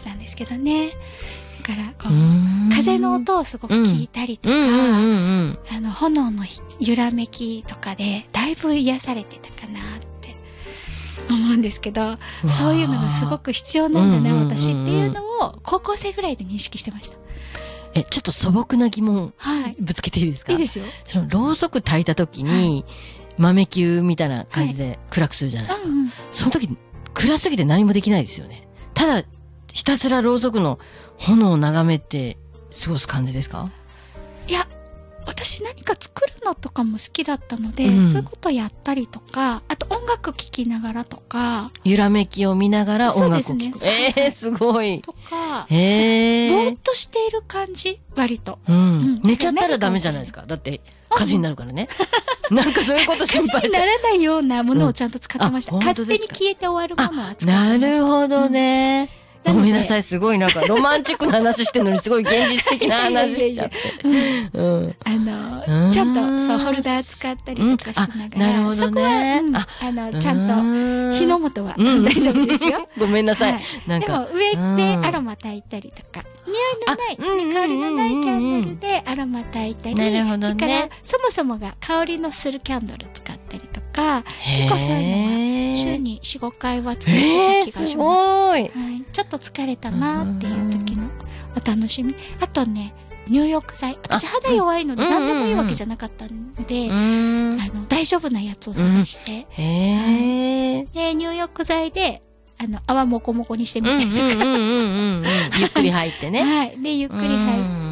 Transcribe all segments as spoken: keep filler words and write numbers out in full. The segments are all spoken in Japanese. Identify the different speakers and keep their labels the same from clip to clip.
Speaker 1: たんですけどね。だからこう風の音をすごく聞いたりとか、あの炎の揺らめきとかでだいぶ癒されてたかなって思うんですけど、そういうのがすごく必要なんだな、私っていうのを高校生ぐらいで認識してました。
Speaker 2: え、ちょっと素朴な疑問、はい、ぶつけていいですか？
Speaker 1: いいですよ。
Speaker 2: そのろうそく焚いた時に、はい、豆球みたいな感じで暗くするじゃないですか。はい、うんうん、その時暗すぎて何もできないですよね。ただひたすらろうそくの炎を眺めて過ごす感じですか？いや、
Speaker 1: 私何か作るのとかも好きだったので、うん、そういうことをやったりとか、あと音楽聴きながらとか、
Speaker 2: 揺らめきを見ながら音楽を聴く。そうですね。えー、すごい。
Speaker 1: とか、
Speaker 2: えー、
Speaker 1: ぼーっとしている感じ、割と、
Speaker 2: うんうん。寝ちゃったらダメじゃないですか。だって火事になるからね。なんかそういうこと心配
Speaker 1: 火事にならないようなものをちゃんと使ってました。うん、勝手に消えて終わるものは使ってました。
Speaker 2: なるほどね。うん、ごめんなさい、すごいなんかロマンチックな話してるのにすごい現実的な話しちゃって。
Speaker 1: あのちゃんとそうホルダー使ったりとかしながら、
Speaker 2: なるほどね。
Speaker 1: そこはあのちゃんと火の元は大丈夫ですよ。
Speaker 2: ごめんなさい。
Speaker 1: でも上でアロマ焚いたりとか、匂いのない香りのないキャンドルでアロマ焚いたり、それからそもそもが香りのするキャンドル使ったりとか、結構そういうのは週によん、ごかいは使ってた気がします。すごい。ちょっと疲れたなっていう時のお楽しみ。あとね、入浴剤。私肌弱いので何でもいいわけじゃなかったので、あの大丈夫なやつを探して、うん、へー、で入浴剤であの泡もこもこにしてみたりとか、
Speaker 2: ゆっくり入ってね。
Speaker 1: はい。でゆっくり入って、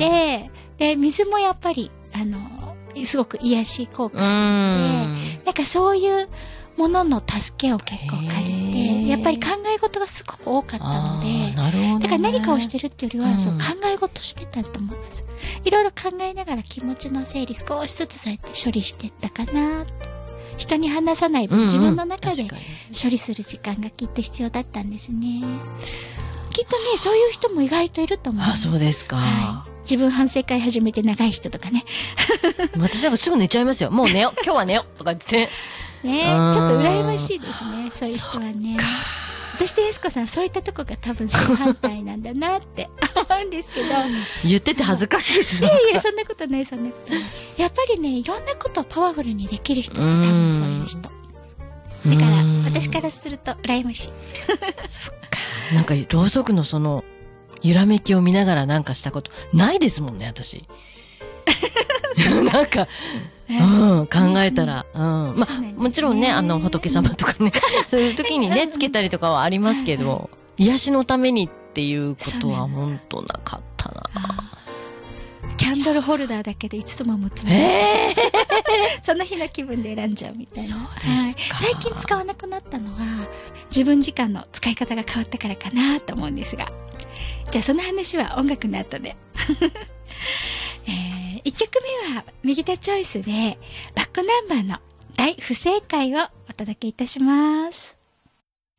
Speaker 1: で水もやっぱりあのすごく癒し効果があって、なんかそういうものの助けを結構借りて、やっぱり考え事がすごく多かったので、なるほどね、だから何かをしてるっていうよりは、うん、そう考え事してたと思います。いろいろ考えながら気持ちの整理少しずつそうやって処理してったかなって。人に話さない分、うん、自分の中で処理する時間がきっと必要だったんですね。きっとね、そういう人も意外といると思う。
Speaker 2: あ、そうですか。はい、
Speaker 1: 自分反省会始めて長い人とかね。
Speaker 2: 私なんかすぐ寝ちゃいますよ。もう寝よう、今日は寝ようとか言って。
Speaker 1: ね、ちょっと羨ましいですね、そういう人はね。私とやすこさん、そういったとこが多分正反対なんだなって思うんですけど。
Speaker 2: 言ってて恥ずかしいです
Speaker 1: ね。いやいや、そんなことない、そんなことない。やっぱりね、いろんなことをパワフルにできる人って多分そういう人。だから私からすると羨ましい。そっ
Speaker 2: か。なんかろうそくのその揺らめきを見ながらなんかしたことないですもんね、私。なんか、うん、考えたら、うん、まあもちろんね、あの仏様とかね、そういう時にねつけたりとかはありますけど、癒しのためにっていうことは本当なかったな。
Speaker 1: キャンドルホルダーだけでいつつもむつも、えー、その日の気分で選んじゃうみたいな。そうですか。はい、最近使わなくなったのは自分時間の使い方が変わったからかなと思うんですが、じゃあその話は音楽の後で。えー、いっきょくめは右手チョイスでバックナンバーの大不正解をお届けいたします。